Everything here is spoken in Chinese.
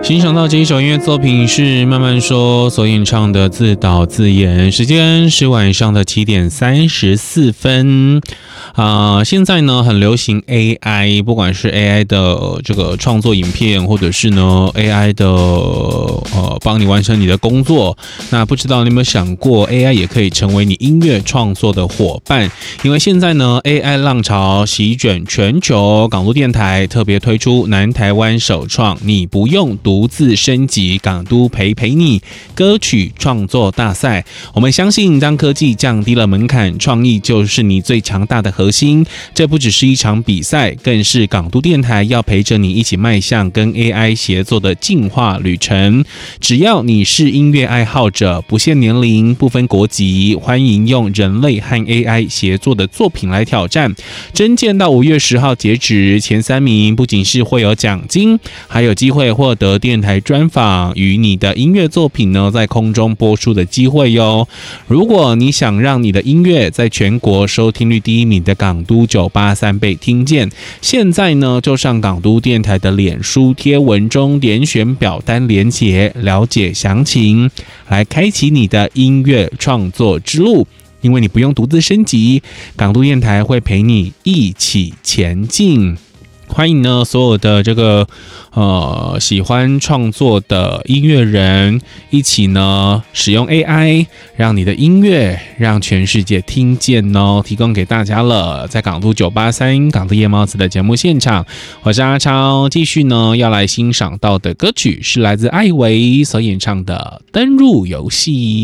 欣赏到这一首音乐作品是慢慢说所演唱的自导自演，时间是晚上的7点34分。现在呢很流行 AI， 不管是 AI 的这个创作影片，或者是呢 AI 的帮你完成你的工作。那不知道你有没有想过 AI 也可以成为你音乐创作的伙伴？因为现在呢 AI 浪潮席卷全球，港都电台特别推出南台湾首创你不用独自升级，港都陪你歌曲创作大赛。我们相信当科技降低了门槛，创意就是你最强大的核心。这不只是一场比赛，更是港都电台要陪着你一起迈向跟 AI 协作的进化旅程。只要你是音乐爱好者，不限年龄，不分国籍，欢迎用人类和 AI 协作的作品来挑战。征件到5月10号截止，前3名不仅是会有奖金，还有机会获得电台专访与你的音乐作品呢在空中播出的机会哟。如果你想让你的音乐在全国收听率第1名的港都983被听见，现在呢就上港都电台的脸书贴文中点选表单连结，了解详情，来开启你的音乐创作之路。因为你不用独自升级，港都电台会陪你一起前进。欢迎呢所有的这个喜欢创作的音乐人一起呢使用 AI， 让你的音乐让全世界听见哦，提供给大家了。在港都983港都夜猫子的节目现场，我是阿超，继续呢要来欣赏到的歌曲是来自艾维所演唱的《登入游戏》。